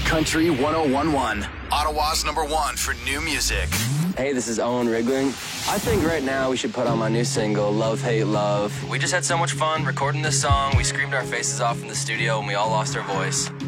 Country 1011, Ottawa's #1 for new music. Hey, this is Owen Rigling. I think right now we should put on my new single, Love, Hate, Love. We just had so much fun recording this song. We screamed our faces off in the studio and we all lost our voice.